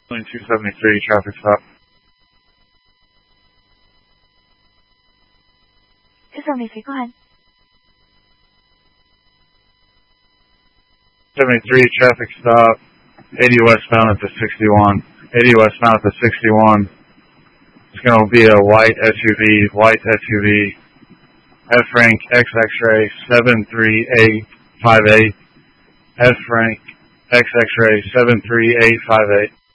273 traffic stop. 273, go ahead. 73 traffic stop. 80 westbound at the 61. 80 westbound at the 61. It's going to be a white SUV, F-Rank X-X-Ray 73858. F-Rank X-X-Ray 73858.